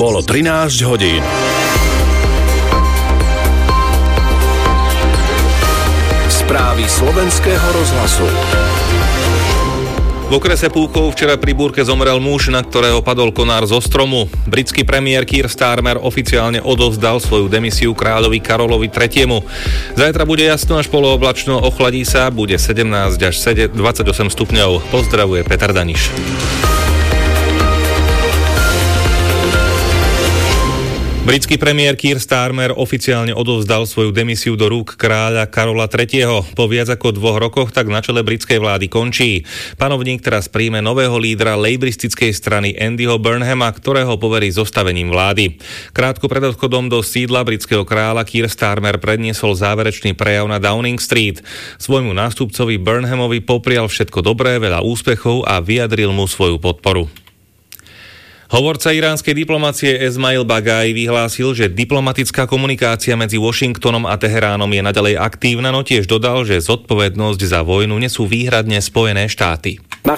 Bolo 13 hodín. Správy slovenského rozhlasu. V okrese Púchov včera pri búrke zomrel muž, na ktorého padol konár zo stromu. Britský premiér Keir Starmer oficiálne odovzdal svoju demisiu kráľovi Karolovi III. Zajtra bude jasno až polooblačno, ochladí sa, bude 17 až 28 stupňov. Pozdravuje Peter Daniš. Britský premiér Keir Starmer oficiálne odovzdal svoju demisiu do rúk kráľa Karola III. Po viac ako 2 rokoch tak na čele britskej vlády končí. Panovník teraz príjme nového lídra lejbristickej strany Andyho Burnhama, ktorého poverí zostavením vlády. Krátko pred odchodom do sídla britského kráľa Keir Starmer predniesol záverečný prejav na Downing Street. Svojmu nástupcovi Burnhamovi poprial všetko dobré, veľa úspechov a vyjadril mu svoju podporu. Hovorca iránskej diplomacie Esmail Bagai vyhlásil, že diplomatická komunikácia medzi Washingtonom a Teheránom je naďalej aktívna, no tiež dodal, že zodpovednosť za vojnu nesú výhradne Spojené štáty.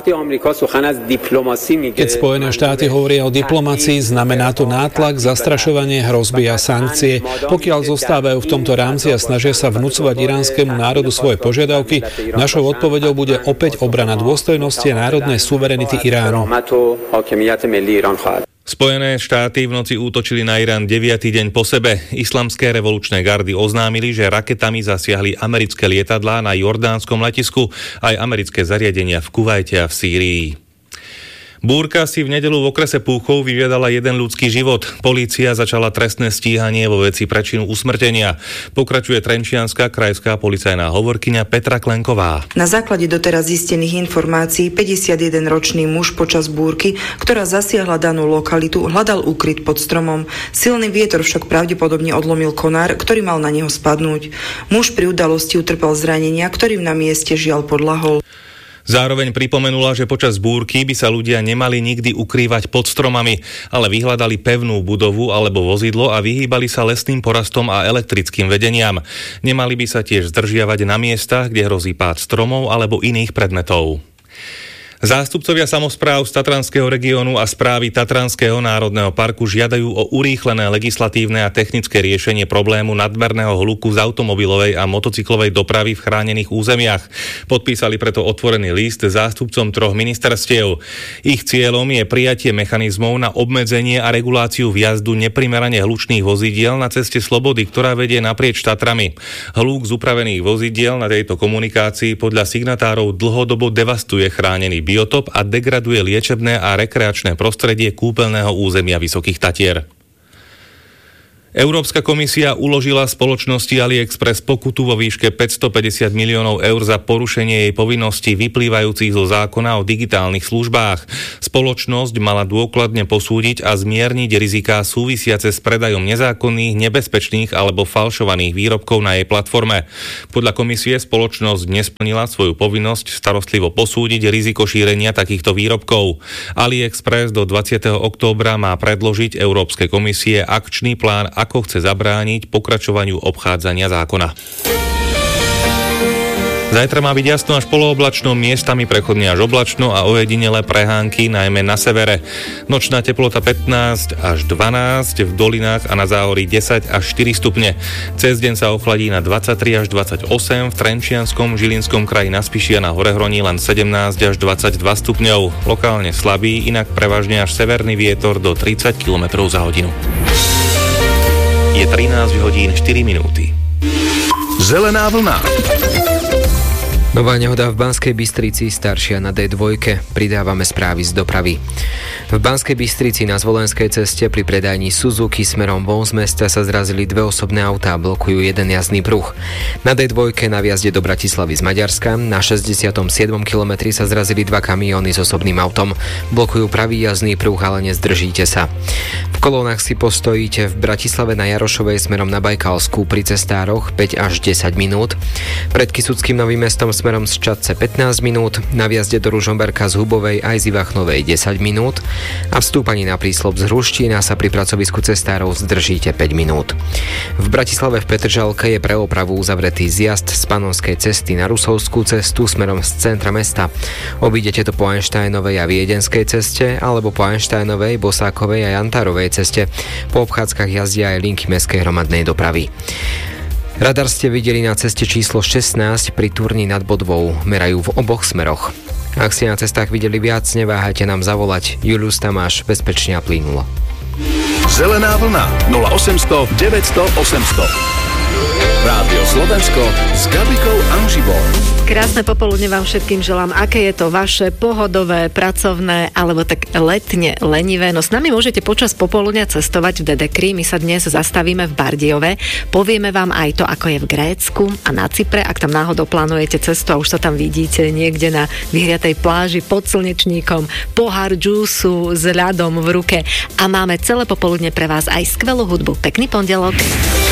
Keď Spojené štáty hovoria o diplomácii, znamená to nátlak, zastrašovanie, hrozby a sankcie. Pokiaľ zostávajú v tomto rámci a snažia sa vnúcovať iránskemu národu svoje požiadavky, našou odpoveďou bude opäť obrana dôstojnosti a národnej suverenity Iránu. Spojené štáty v noci útočili na Irán 9. deň po sebe. Islamské revolučné gardy oznámili, že raketami zasiahli americké lietadlá na jordánskom letisku aj americké zariadenia v Kuvajte a v Sýrii. Búrka si v nedeľu v okrese Púchov vyžiadala jeden ľudský život. Polícia začala trestné stíhanie vo veci prečinu usmrtenia. Pokračuje trenčianska krajská policajná hovorkyňa Petra Klenková. Na základe doteraz zistených informácií 51-ročný muž počas búrky, ktorá zasiahla danú lokalitu, hľadal úkryt pod stromom. Silný vietor však pravdepodobne odlomil konár, ktorý mal na neho spadnúť. Muž pri udalosti utrpel zranenia, ktorým na mieste žiaľ podľahol. Zároveň pripomenula, že počas búrky by sa ľudia nemali nikdy ukrývať pod stromami, ale vyhľadali pevnú budovu alebo vozidlo a vyhýbali sa lesným porastom a elektrickým vedeniam. Nemali by sa tiež zdržiavať na miestach, kde hrozí pád stromov alebo iných predmetov. Zástupcovia samospráv z Tatranského regiónu a správy Tatranského národného parku žiadajú o urýchlené legislatívne a technické riešenie problému nadmerného hluku z automobilovej a motocyklovej dopravy v chránených územiach. Podpísali preto otvorený list zástupcom 3 ministerstiev. Ich cieľom je prijatie mechanizmov na obmedzenie a reguláciu vjazdu neprimerane hlučných vozidiel na ceste Slobody, ktorá vedie naprieč Tatrami. Hluk z upravených vozidiel na tejto komunikácii podľa signatárov dlhodobo devastuje chránený biotop a degraduje liečebné a rekreačné prostredie kúpeľného územia Vysokých Tatier. Európska komisia uložila spoločnosti AliExpress pokutu vo výške 550 miliónov eur za porušenie jej povinností vyplývajúcich zo zákona o digitálnych službách. Spoločnosť mala dôkladne posúdiť a zmierniť riziká súvisiace s predajom nezákonných, nebezpečných alebo falšovaných výrobkov na jej platforme. Podľa komisie spoločnosť nesplnila svoju povinnosť starostlivo posúdiť riziko šírenia takýchto výrobkov. AliExpress do 20. októbra má predložiť Európskej komisie akčný plán, ako chce zabrániť pokračovaniu obchádzania zákona. Zajtra má byť jasno až polooblačno, miestami prechodne až oblačno a ojedinelé prehánky, najmä na severe. Nočná teplota 15 až 12, v dolinách a na záhorí 10 až 4 stupne. Cez deň sa ochladí na 23 až 28, v Trenčianskom, Žilinskom kraji na Spiši a na Horehroní len 17 až 22 stupňov. Lokálne slabý, inak prevažne až severný vietor do 30 km za hodinu. Je 13 hodín 4 minúty. Zelená vlna. Nová nehoda v Banskej Bystrici, staršia na D2. Pridávame správy z dopravy. V Banskej Bystrici na Zvolenskej ceste pri predajni Suzuki smerom von z mesta sa zrazili 2 osobné autá, blokujú jeden jazdný pruh. Na D2 na vjazde do Bratislavy z Maďarska na 67. kilometri sa zrazili 2 kamióny s osobným autom. Blokujú pravý jazdný pruh, ale nezdržíte sa. V kolónach si postojíte v Bratislave na Jarošovej smerom na Bajkalskú pri cestároch 5 až 10 minút. Pred Kysuckým Novým Mestom smerom z Čadce 15 minút, na vjazde do Ružomberka z Hubovej aj z Ivachnovej 10 minút a v stúpaní na prísľub z Hruštína sa pri pracovisku cestárov zdržíte 5 minút. V Bratislave v Petržalke je pre opravu uzavretý zjazd z Panonskej cesty na Rusovskú cestu smerom z centra mesta. Obídete to po Einsteinovej a Viedenskej ceste alebo po Einsteinovej, Bosákovej a Jantárovej ceste. Po obchádzkach jazdia aj linky mestskej hromadnej dopravy. Radar ste videli na ceste číslo 16 pri Turni nad Bodvou. Merajú v oboch smeroch. Ak ste na cestách videli viac, neváhajte nám zavolať. Julius Tamáš, bezpečne a plynulo. Zelená vlna 0800 900 800. Rádio Slovensko s Gabikou Anžibou. Krásne popoludne vám všetkým želám. Aké je to vaše pohodové, pracovné alebo tak letne lenivé? No s nami môžete počas popoludňa cestovať v Dedekri. My sa dnes zastavíme v Bardejove. Povieme vám aj to, ako je v Grécku a na Cypre. Ak tam náhodou plánujete cestu a už sa tam vidíte niekde na vyhriatej pláži pod slnečníkom, pohár džúsu s ľadom v ruke. A máme celé popoludne pre vás aj skvelú hudbu. Pekný pondelok.